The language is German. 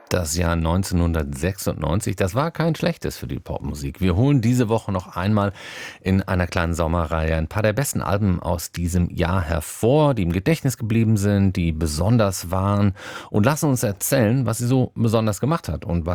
Das Jahr 1996, das war kein schlechtes für die Popmusik. Wir holen diese Woche noch einmal in einer kleinen Sommerreihe ein paar der besten Alben aus diesem Jahr hervor, die im Gedächtnis geblieben sind, die besonders waren und lassen uns erzählen, was sie so besonders gemacht hat und was